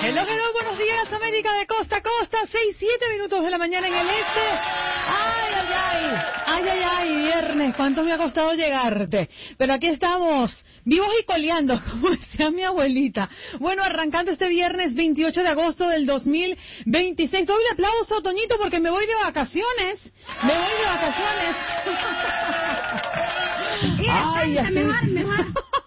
Hello, hello, buenos días, América de costa a costa, 6-7 de la mañana en el este. Ay, ay, ay, ay, ay, ay, viernes, cuánto me ha costado llegarte. Pero aquí estamos, vivos y coleando, como decía mi abuelita. Bueno, arrancando este viernes 28 de agosto del 2026. Doble aplauso, Toñito, porque me voy de vacaciones. Ay, mejor.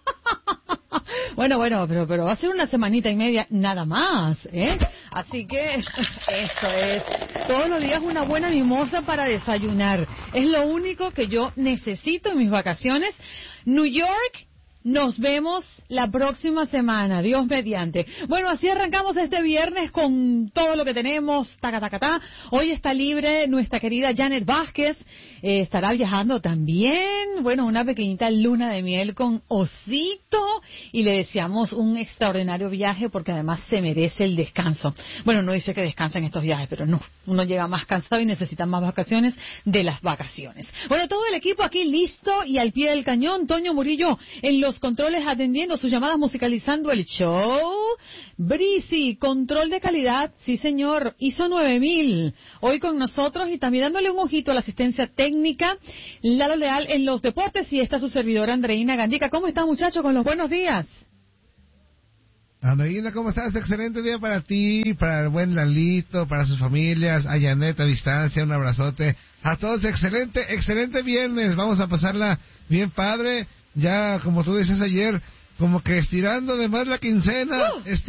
Bueno, pero va a ser una semanita y media nada más, ¿eh? Así que esto es todos los días una buena mimosa para desayunar. Es lo único que yo necesito en mis vacaciones. New York, nos vemos la próxima semana, Dios mediante. Bueno, así arrancamos este viernes con todo lo que tenemos, taca. Hoy está libre nuestra querida Janet Vázquez, estará viajando también. Bueno, una pequeñita luna de miel con Osito, y le deseamos un extraordinario viaje porque además se merece el descanso. Bueno, no dice que descansa en estos viajes, pero no, uno llega más cansado y necesita más vacaciones de las vacaciones. Bueno, todo el equipo aquí listo y al pie del cañón. Toño Murillo en los controles atendiendo sus llamadas, musicalizando el show. Brisi, control de calidad, sí señor, ISO 9000, hoy con nosotros, y también dándole un ojito a la asistencia técnica, Lalo Leal en los deportes, y está su servidora Andreina Gandica. ¿Cómo está, muchacho, con los buenos días? Andreina, ¿cómo estás? Excelente día para ti, para el buen Lalito, para sus familias, a Janet a distancia, un abrazote a todos. Excelente viernes, vamos a pasarla bien padre. Ya, como tú dices ayer, como que estirando de más la quincena,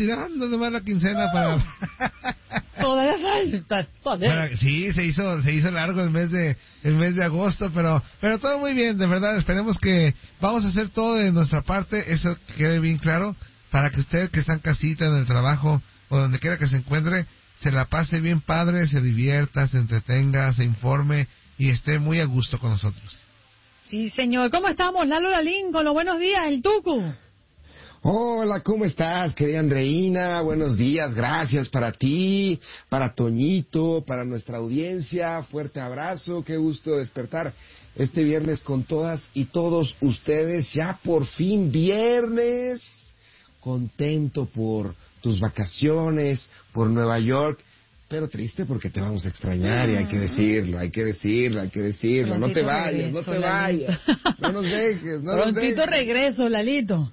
para... Todavía falta. Sí, se hizo largo el mes de agosto, pero todo muy bien, de verdad. Esperemos que vamos a hacer todo de nuestra parte, eso quede bien claro, para que usted que está en casita, en el trabajo, o donde quiera que se encuentre, se la pase bien padre, se divierta, se entretenga, se informe y esté muy a gusto con nosotros. Sí, señor. ¿Cómo estamos, Lalo Lalín? Con los buenos días, el Tucu. Hola, ¿cómo estás, querida Andreina? Buenos días, gracias para ti, para Toñito, para nuestra audiencia. Fuerte abrazo, qué gusto despertar este viernes con todas y todos ustedes. Ya por fin viernes, contento por tus vacaciones, por Nueva York. Pero triste porque te vamos a extrañar y hay que decirlo. Prontito No te vayas, regreso, no nos dejes, Prontito regreso, Lalito.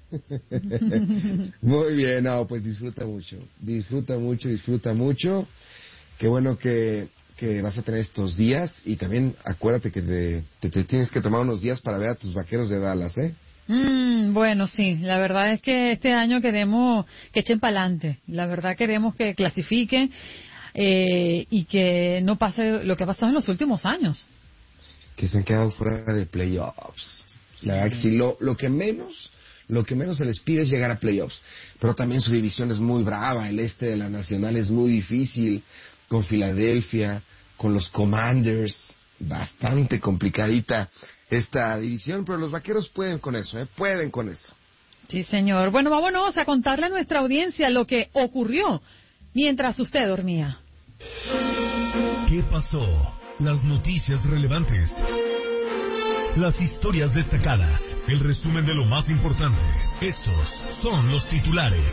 Muy bien, pues disfruta mucho. Qué bueno que vas a tener estos días, y también acuérdate que te tienes que tomar unos días para ver a tus Vaqueros de Dallas, ¿eh? Bueno, sí, la verdad es que este año queremos que echen pa'lante. La verdad queremos que clasifiquen. Y que no pase lo que ha pasado en los últimos años. Que se han quedado fuera de playoffs. La verdad que sí, lo que menos se les pide es llegar a playoffs. Pero también su división es muy brava. El este de la Nacional es muy difícil. Con Filadelfia, con los Commanders. Bastante complicadita esta división. Pero los Vaqueros pueden con eso, pueden con eso. Sí, señor. Bueno, vámonos a contarle a nuestra audiencia lo que ocurrió mientras usted dormía. ¿Qué pasó? Las noticias relevantes, las historias destacadas, el resumen de lo más importante. Estos son los titulares.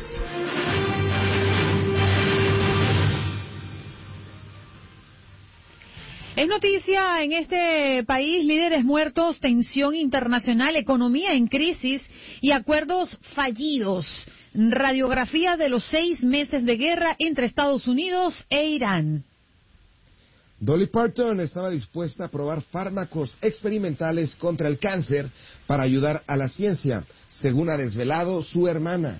Es noticia en este país: líderes muertos, tensión internacional, economía en crisis y acuerdos fallidos. Radiografía de los 6 meses de guerra entre Estados Unidos e Irán. Dolly Parton estaba dispuesta a probar fármacos experimentales contra el cáncer para ayudar a la ciencia, según ha desvelado su hermana.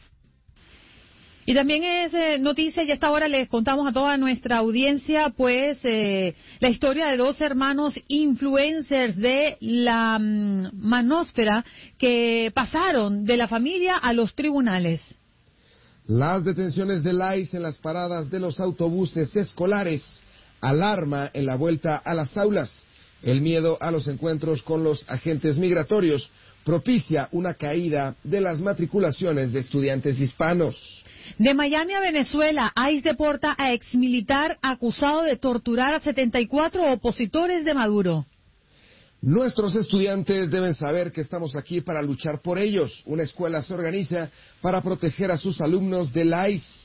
Y también es noticia, y a esta hora les contamos a toda nuestra audiencia, pues, la historia de 2 hermanos influencers de la manósfera que pasaron de la familia a los tribunales. Las detenciones del ICE en las paradas de los autobuses escolares, alarma en la vuelta a las aulas. El miedo a los encuentros con los agentes migratorios propicia una caída de las matriculaciones de estudiantes hispanos. De Miami a Venezuela, ICE deporta a exmilitar acusado de torturar a 74 opositores de Maduro. Nuestros estudiantes deben saber que estamos aquí para luchar por ellos. Una escuela se organiza para proteger a sus alumnos del ICE.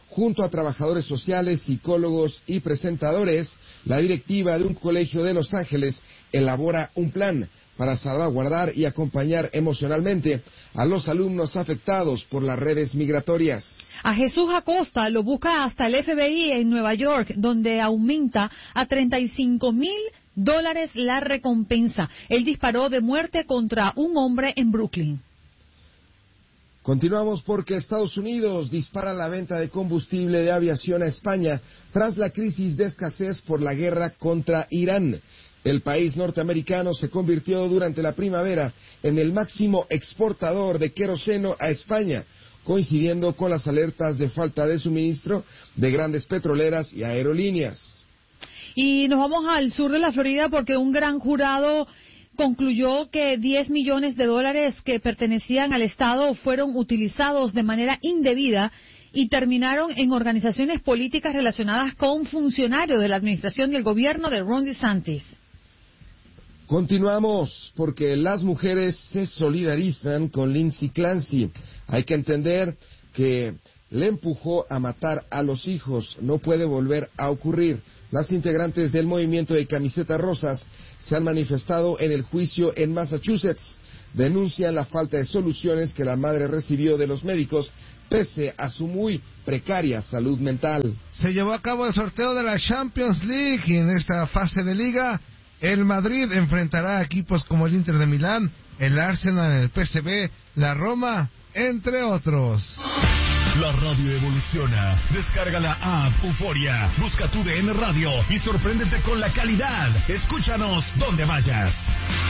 junto a trabajadores sociales, psicólogos y presentadores, la directiva de un colegio de Los Ángeles elabora un plan para salvaguardar y acompañar emocionalmente a los alumnos afectados por las redes migratorias. A Jesús Acosta lo busca hasta el FBI en Nueva York, donde aumenta a $35,000 la recompensa. Él disparó de muerte contra un hombre en Brooklyn. Continuamos porque Estados Unidos dispara la venta de combustible de aviación a España tras la crisis de escasez por la guerra contra Irán. El país norteamericano se convirtió durante la primavera en el máximo exportador de queroseno a España, coincidiendo con las alertas de falta de suministro de grandes petroleras y aerolíneas. Y nos vamos al sur de la Florida porque un gran jurado concluyó que $10 millones que pertenecían al Estado fueron utilizados de manera indebida y terminaron en organizaciones políticas relacionadas con funcionarios de la administración y el gobierno de Ron DeSantis. Continuamos porque las mujeres se solidarizan con Lindsay Clancy. Hay que entender que le empujó a matar a los hijos. No puede volver a ocurrir. Las integrantes del movimiento de camisetas rosas se han manifestado en el juicio en Massachusetts. Denuncian la falta de soluciones que la madre recibió de los médicos pese a su muy precaria salud mental. Se llevó a cabo el sorteo de la Champions League y en esta fase de liga el Madrid enfrentará a equipos como el Inter de Milán, el Arsenal, el PSV, la Roma, entre otros. La radio evoluciona. Descarga la app Euforia. Busca tu DN Radio y sorpréndete con la calidad. Escúchanos donde vayas.